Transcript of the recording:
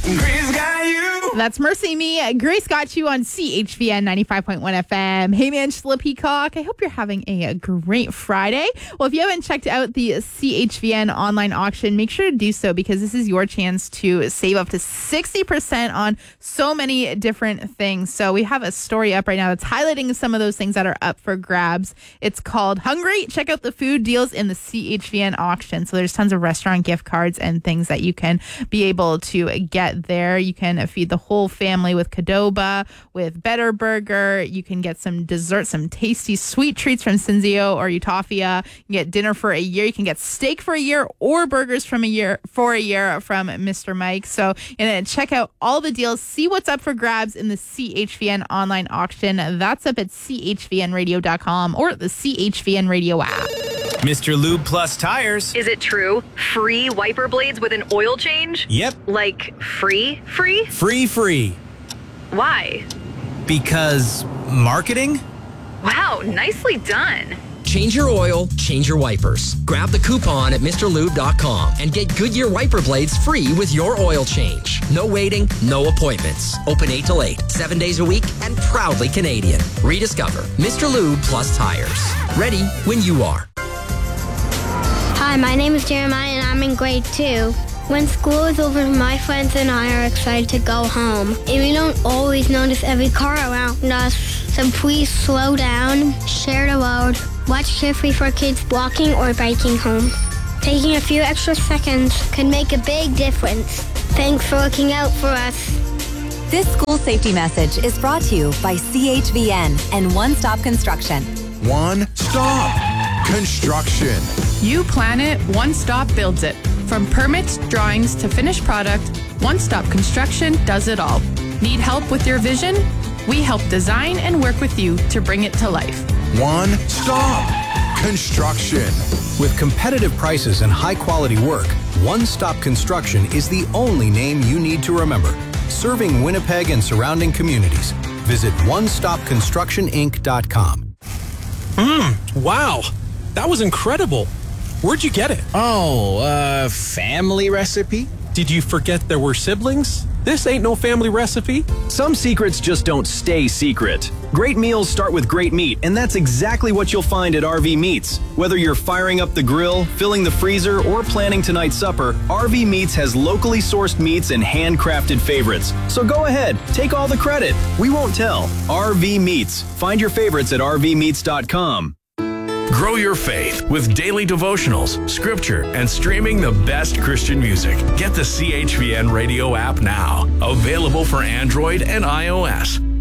Grace got you. That's Mercy Me. Grace got you on CHVN 95.1 FM. Hey, man, Angela Peacock. I hope you're having a great Friday. Well, if you haven't checked out the CHVN online auction, make sure to do so because this is your chance to save up to 60% on so many different things. So we have a story up right now that's highlighting some of those things that are up for grabs. It's called Hungry. Check out the food deals in the CHVN auction. So there's tons of restaurant gift cards and things that you can be able to get there. You can feed the whole family with Qdoba, with Better Burger. You can get some dessert, some tasty sweet treats from Cinzio or Utopia. You can get dinner for a year. You can get steak for a year or burgers for a year from Mr. Mike. So check out all the deals. See what's up for grabs in the CHVN online auction. That's up at chvnradio.com or the CHVN radio app. Mr. Lube Plus Tires. Is it true? Free wiper blades with an oil change? Yep. Like free? Free. Why? Because marketing? Wow, nicely done. Change your oil, change your wipers. Grab the coupon at MrLube.com and get Goodyear wiper blades free with your oil change. No waiting, no appointments. Open 8 till 8, 7 days a week, and proudly Canadian. Rediscover Mr. Lube Plus Tires. Ready when you are. Hi, my name is Jeremiah and I'm in grade 2. When school is over, my friends and I are excited to go home. And we don't always notice every car around us, so please slow down, share the road, watch Carefree for Kids walking or biking home. Taking a few extra seconds can make a big difference. Thanks for looking out for us. This school safety message is brought to you by CHVN and One Stop Construction. One Stop Construction. You plan it, One Stop builds it. From permits, drawings to finished product, One Stop Construction does it all. Need help with your vision? We help design and work with you to bring it to life. One Stop Construction. With competitive prices and high-quality work, One Stop Construction is the only name you need to remember. Serving Winnipeg and surrounding communities. Visit onestopconstructioninc.com. Wow. That was incredible. Where'd you get it? Family recipe? Did you forget there were siblings? This ain't no family recipe. Some secrets just don't stay secret. Great meals start with great meat, and that's exactly what you'll find at RV Meats. Whether you're firing up the grill, filling the freezer, or planning tonight's supper, RV Meats has locally sourced meats and handcrafted favorites. So go ahead, take all the credit. We won't tell. RV Meats. Find your favorites at rvmeats.com. Grow your faith with daily devotionals, scripture, and streaming the best Christian music. Get the CHVN radio app now. Available for Android and iOS.